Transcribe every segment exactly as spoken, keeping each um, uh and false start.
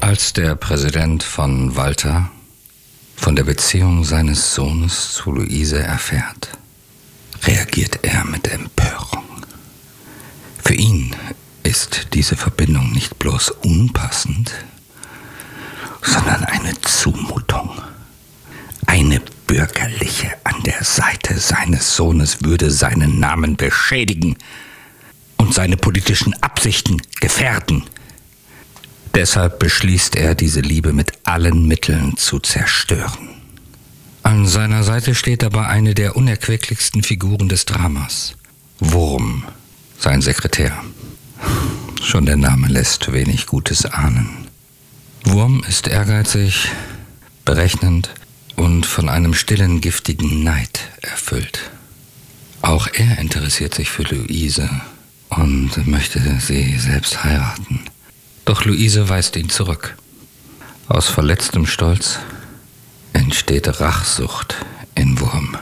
Als der Präsident von Walter von der Beziehung seines Sohnes zu Luise erfährt, reagiert er mit Empörung. Für ihn ist diese Verbindung nicht bloß unpassend, sondern eine Zumutung. Eine bürgerliche an der Seite seines Sohnes würde seinen Namen beschädigen und seine politischen Absichten gefährden. Deshalb beschließt er, diese Liebe mit allen Mitteln zu zerstören. An seiner Seite steht aber eine der unerquicklichsten Figuren des Dramas: Wurm, sein Sekretär. Schon der Name lässt wenig Gutes ahnen. Wurm ist ehrgeizig, berechnend und von einem stillen, giftigen Neid erfüllt. Auch er interessiert sich für Luise und möchte sie selbst heiraten. Doch Luise weist ihn zurück. Aus verletztem Stolz entsteht Rachsucht in Wurm.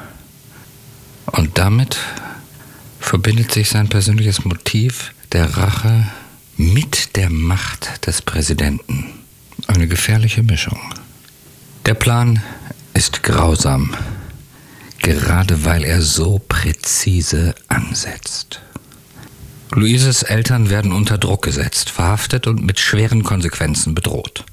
Und damit verbindet sich sein persönliches Motiv der Rache mit der Macht des Präsidenten. Eine gefährliche Mischung. Der Plan ist grausam, gerade weil er so präzise ansetzt. Luises Eltern werden unter Druck gesetzt, verhaftet und mit schweren Konsequenzen bedroht.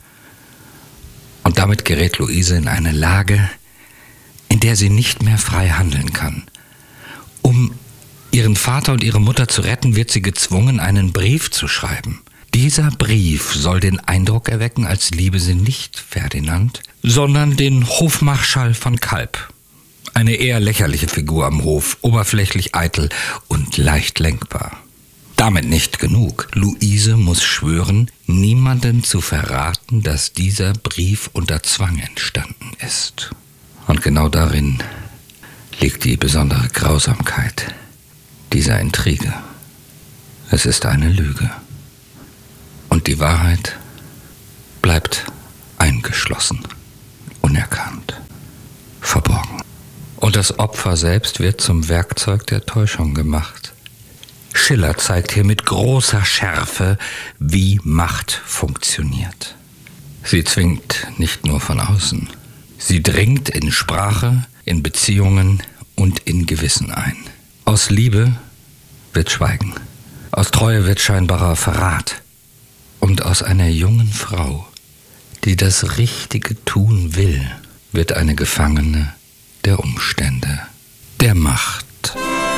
Und damit gerät Luise in eine Lage, in der sie nicht mehr frei handeln kann. Um ihren Vater und ihre Mutter zu retten, wird sie gezwungen, einen Brief zu schreiben. Dieser Brief soll den Eindruck erwecken, als liebe sie nicht Ferdinand, sondern den Hofmarschall von Kalb. Eine eher lächerliche Figur am Hof, oberflächlich eitel und leicht lenkbar. Damit nicht genug. Luise muss schwören, niemanden zu verraten, dass dieser Brief unter Zwang entstanden ist. Und genau darin liegt die besondere Grausamkeit dieser Intrige. Es ist eine Lüge. Und die Wahrheit bleibt eingeschlossen, unerkannt, verborgen. Und das Opfer selbst wird zum Werkzeug der Täuschung gemacht. Schiller zeigt hier mit großer Schärfe, wie Macht funktioniert. Sie zwingt nicht nur von außen. Sie dringt in Sprache, in Beziehungen und in Gewissen ein. Aus Liebe wird Schweigen. Aus Treue wird scheinbarer Verrat. Und aus einer jungen Frau, die das Richtige tun will, wird eine Gefangene der Umstände, der Macht.